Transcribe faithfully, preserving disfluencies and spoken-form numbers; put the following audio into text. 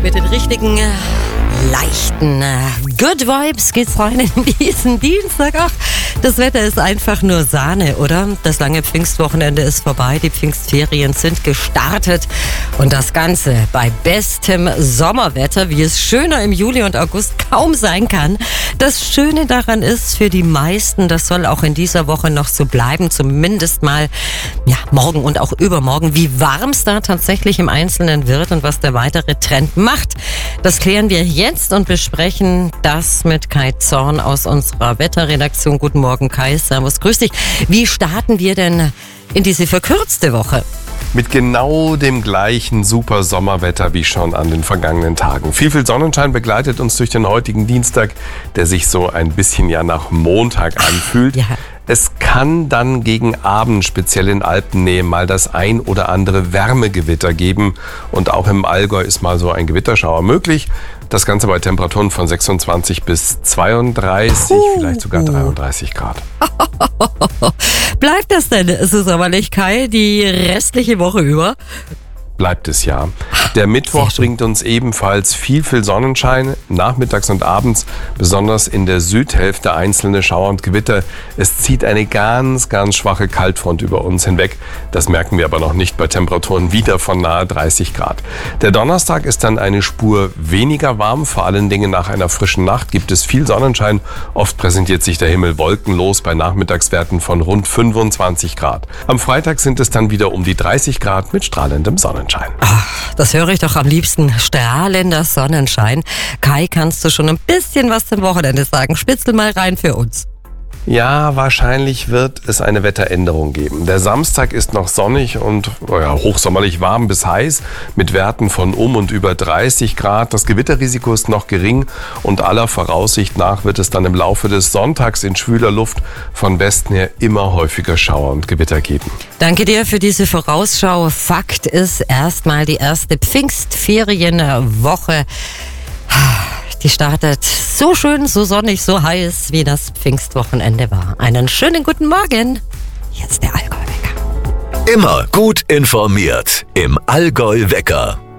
Mit den richtigen, äh, leichten äh, Good Vibes geht's rein in diesen Dienstag. Ach, das Wetter ist einfach nur Sahne, oder? Das lange Pfingstwochenende ist vorbei, die Pfingstferien sind gestartet und das Ganze bei bestem Sommerwetter, wie es schöner im Juli und August kaum sein kann. Das Schöne daran ist, für die meisten, das soll auch in dieser Woche noch so bleiben, zumindest mal ja, morgen und auch übermorgen, wie warm es da tatsächlich im Einzelnen wird und was der weitere Trend macht. Das klären wir jetzt und besprechen das mit Kai Zorn aus unserer Wetterredaktion. Guten Morgen, Kai. Servus, grüß dich. Wie starten wir denn in diese verkürzte Woche? Mit genau dem gleichen super Sommerwetter wie schon an den vergangenen Tagen. Viel, viel Sonnenschein begleitet uns durch den heutigen Dienstag, der sich so ein bisschen ja nach Montag anfühlt. Ja. Es kann dann gegen Abend, speziell in Alpennähe, mal das ein oder andere Wärmegewitter geben. Und auch im Allgäu ist mal so ein Gewitterschauer möglich. Das Ganze bei Temperaturen von sechsundzwanzig bis zweiunddreißig, uh, vielleicht sogar dreiunddreißig Grad. Bleibt das denn so sommerlich, Kai, die restliche Woche über? Bleibt es ja. Der Mittwoch bringt uns ebenfalls viel, viel Sonnenschein, nachmittags und abends, besonders in der Südhälfte einzelne Schauer und Gewitter. Es zieht eine ganz, ganz schwache Kaltfront über uns hinweg. Das merken wir aber noch nicht bei Temperaturen wieder von nahe dreißig Grad. Der Donnerstag ist dann eine Spur weniger warm, vor allen Dingen nach einer frischen Nacht gibt es viel Sonnenschein. Oft präsentiert sich der Himmel wolkenlos bei Nachmittagswerten von rund fünfundzwanzig Grad. Am Freitag sind es dann wieder um die dreißig Grad mit strahlendem Sonnenschein. Ach, das höre ich doch am liebsten. Strahlender Sonnenschein. Kai, kannst du schon ein bisschen was zum Wochenende sagen? Spitzel mal rein für uns. Ja, wahrscheinlich wird es eine Wetteränderung geben. Der Samstag ist noch sonnig und oh ja, hochsommerlich warm bis heiß mit Werten von um und über dreißig Grad. Das Gewitterrisiko ist noch gering und aller Voraussicht nach wird es dann im Laufe des Sonntags in schwüler Luft von Westen her immer häufiger Schauer und Gewitter geben. Danke dir für diese Vorausschau. Fakt ist erstmal die erste Pfingstferienwoche. Die startet so schön, so sonnig, so heiß, wie das Pfingstwochenende war. Einen schönen guten Morgen. Hier ist der Allgäu-Wecker. Immer gut informiert im Allgäu-Wecker.